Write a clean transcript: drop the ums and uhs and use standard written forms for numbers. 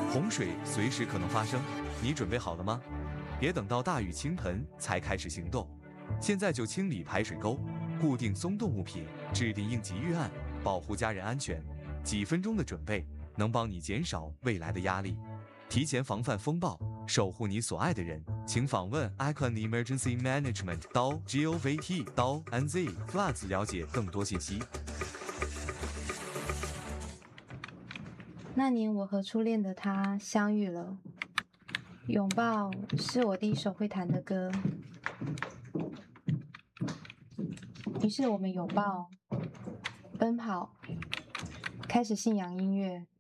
洪水随时可能发生，你准备好了吗？别等到大雨倾盆才开始行动，现在就清理排水沟，固定松动物品，制定应急预案，保护家人安全。几分钟的准备能帮你减少未来的压力，提前防范风暴，守护你所爱的人。请访问 Icon Emergency Management .govt.nz Floods 了解更多信息。 那年我和初恋的他相遇了，拥抱是我第一首会弹的歌，于是我们拥抱、奔跑，开始信仰音乐。